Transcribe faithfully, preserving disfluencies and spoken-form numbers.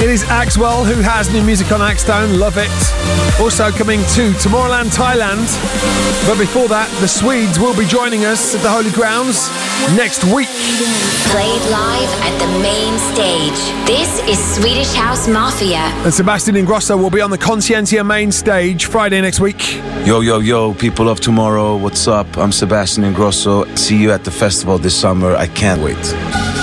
It is Axwell who has new music on Axstone. Love it. Also coming to Tomorrowland, Thailand. But before that, the Swedes will be joining us at the Holy Grounds next week. Played live at the main stage. This is Swedish House Mafia. And Sebastian Ingrosso will be on the Conscientia main stage Friday next week. Yo, yo, yo, people of tomorrow. What's up? I'm Sebastian Ingrosso. See you at the festival this summer. I can't wait.